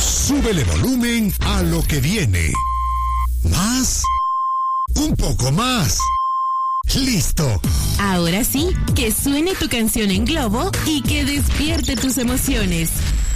Súbele volumen a lo que viene. ¿Más? Un poco más. ¡Listo! Ahora sí, que suene tu canción en globo y que despierte tus emociones.